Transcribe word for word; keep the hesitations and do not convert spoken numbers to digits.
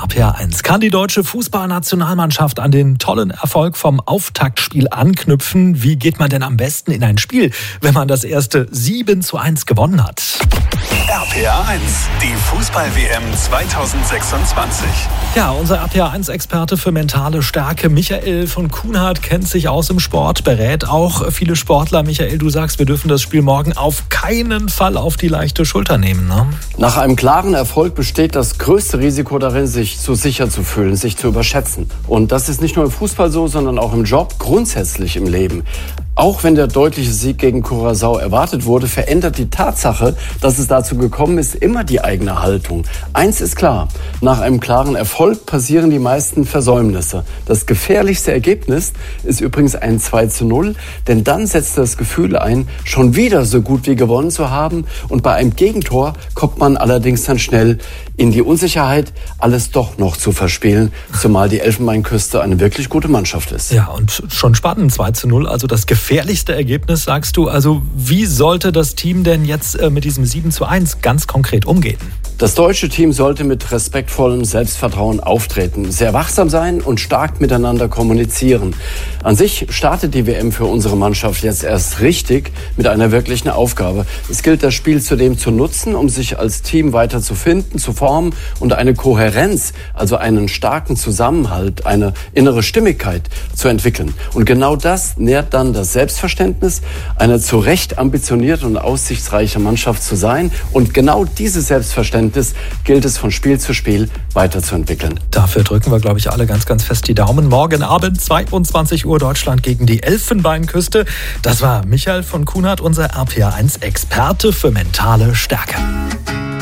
P R eins. Kann die deutsche Fußballnationalmannschaft an den tollen Erfolg vom Auftaktspiel anknüpfen? Wie geht man denn am besten in ein Spiel, wenn man das erste sieben zu eins gewonnen hat? R P R eins, die Fußball-W M zweitausendsechsundzwanzig. Ja, unser R P R eins Experte für mentale Stärke, Michael von Kuhnhardt, kennt sich aus im Sport, berät auch viele Sportler. Michael, du sagst, wir dürfen das Spiel morgen auf keinen Fall auf die leichte Schulter nehmen, ne? Nach einem klaren Erfolg besteht das größte Risiko darin, sich zu sicher zu fühlen, sich zu überschätzen. Und das ist nicht nur im Fußball so, sondern auch im Job, grundsätzlich im Leben. Auch wenn der deutliche Sieg gegen Curaçao erwartet wurde, verändert die Tatsache, dass es dazu gekommen ist, immer die eigene Haltung. Eins ist klar, nach einem klaren Erfolg passieren die meisten Versäumnisse. Das gefährlichste Ergebnis ist übrigens ein zwei zu null, denn dann setzt das Gefühl ein, schon wieder so gut wie gewonnen zu haben. Und bei einem Gegentor kommt man allerdings dann schnell in die Unsicherheit, alles doch noch zu verspielen, zumal die Elfenbeinküste eine wirklich gute Mannschaft ist. Ja, und schon spannend, zwei zu null, also das gefährlichste Ergebnis, sagst du. Also wie sollte das Team denn jetzt mit diesem sieben zu eins ganz konkret umgehen? Das deutsche Team sollte mit respektvollem Selbstvertrauen auftreten, sehr wachsam sein und stark miteinander kommunizieren. An sich startet die W M für unsere Mannschaft jetzt erst richtig mit einer wirklichen Aufgabe. Es gilt, das Spiel zudem zu nutzen, um sich als Team weiter zu finden, zu formen und eine Kohärenz, also einen starken Zusammenhalt, eine innere Stimmigkeit zu entwickeln. Und genau das nährt dann das Selbstverständnis, eine zu Recht ambitionierte und aussichtsreiche Mannschaft zu sein. Und genau dieses Selbstverständnis gilt es von Spiel zu Spiel weiterzuentwickeln. Dafür drücken wir, glaube ich, alle ganz, ganz fest die Daumen. Morgen Abend, zweiundzwanzig Uhr, Deutschland gegen die Elfenbeinküste. Das war Michael von Kuhnhardt, unser R P R eins Experte für mentale Stärke.